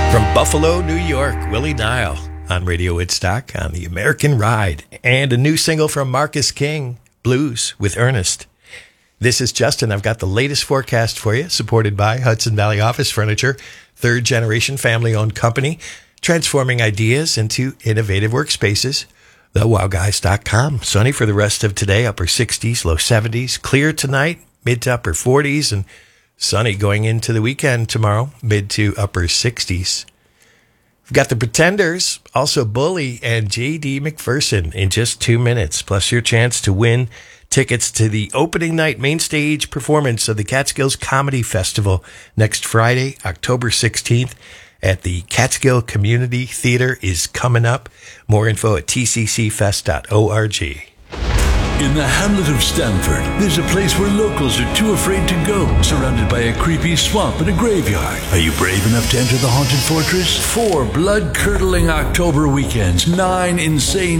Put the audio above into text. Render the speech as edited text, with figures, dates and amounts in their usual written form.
From Buffalo, New York, Willie Nile on Radio Woodstock on the American Ride. And a new single from Marcus King, Blues with Ernest. This is Justin. I've got the latest forecast for you, supported by Hudson Valley Office Furniture, third-generation family-owned company, transforming ideas into innovative workspaces. TheWowGuys.com. Sunny for the rest of today, upper 60s, low 70s. Clear tonight, mid to upper 40s, and sunny going into the weekend tomorrow, mid to upper 60s. We've got the Pretenders, also Bully, and J.D. McPherson in just 2 minutes, plus your chance to win tickets to the opening night main stage performance of the Catskills Comedy Festival next Friday, October 16th at the Catskill Community Theater is coming up. More info at tccfest.org. In the hamlet of Stamford, there's a place where locals are too afraid to go, surrounded by a creepy swamp and a graveyard. Are you brave enough to enter the haunted fortress? 4 blood-curdling October weekends, 9 insane